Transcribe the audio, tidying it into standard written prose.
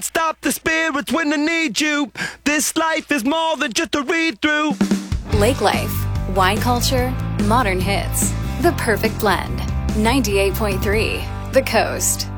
Stop the spirits when they need you. This life is more than just a read-through. Lake Life, wine culture, modern hits. The perfect blend. 98.3, The Coast.